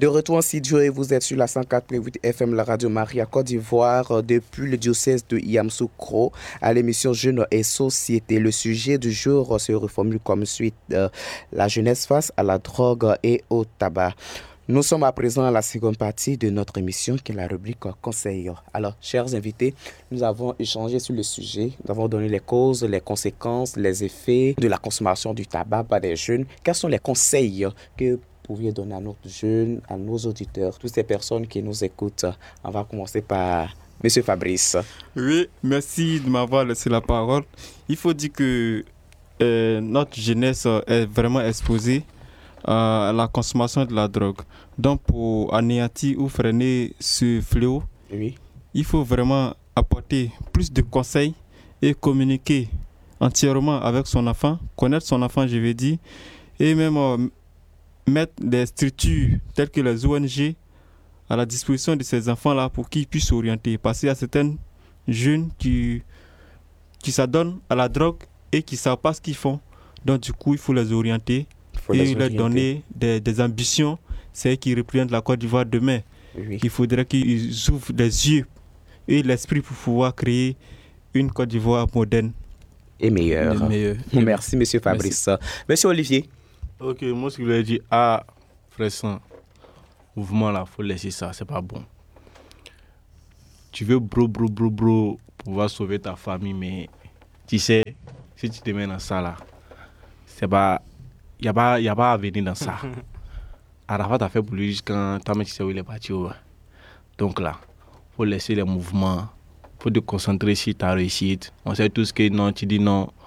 De retour en studio et vous êtes sur la 104.8 FM, la radio Maria Côte d'Ivoire, depuis le diocèse de Yamoussoukro à l'émission Jeunes et Société. Le sujet du jour se reformule comme suite, la jeunesse face à la drogue et au tabac. Nous sommes à présent à la seconde partie de notre émission qui est la rubrique Conseil. Alors, chers invités, nous avons échangé sur le sujet. Nous avons donné les causes, les conséquences, les effets de la consommation du tabac par des jeunes. Quels sont les conseils que vous pouviez donner à nos jeunes, à nos auditeurs, toutes ces personnes qui nous écoutent? On va commencer par Monsieur Fabrice. Oui, merci de m'avoir laissé la parole. Il faut dire que notre jeunesse est vraiment exposée à la consommation de la drogue. Donc, pour anéantir ou freiner ce fléau, Oui. il faut vraiment apporter plus de conseils et communiquer entièrement avec son enfant, connaître son enfant, je veux dire, et même mettre des structures telles que les ONG à la disposition de ces enfants-là pour qu'ils puissent s'orienter. Parce qu'il y a certains jeunes qui s'adonnent à la drogue et qui ne savent pas ce qu'ils font. Donc, du coup, il faut les orienter et leur donner des ambitions. C'est eux qui représentent la Côte d'Ivoire demain. Oui. Il faudrait qu'ils ouvrent les yeux et l'esprit pour pouvoir créer une Côte d'Ivoire moderne. Et meilleure. Merci, Monsieur Fabrice. Merci. Monsieur Olivier. Ok, moi, ce que je voulais dire, frère Saint, mouvement là, faut laisser ça, c'est pas bon. Tu veux bro pour pouvoir sauver ta famille, mais tu sais, si tu te mets dans ça là, c'est pas, y a pas à venir dans ça. Arafat a fait pour lui quand tu sais où il est parti. Donc là, faut laisser les mouvements, faut te concentrer sur ta réussite. On sait tous que non, tu dis non,